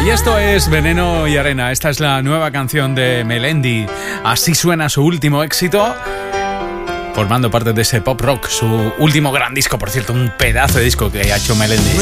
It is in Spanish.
Y esto es Veneno y Arena. Esta es la nueva canción de Melendi. Así suena su último éxito, formando parte de ese pop rock, su último gran disco, por cierto, un pedazo de disco que ha hecho Melendi.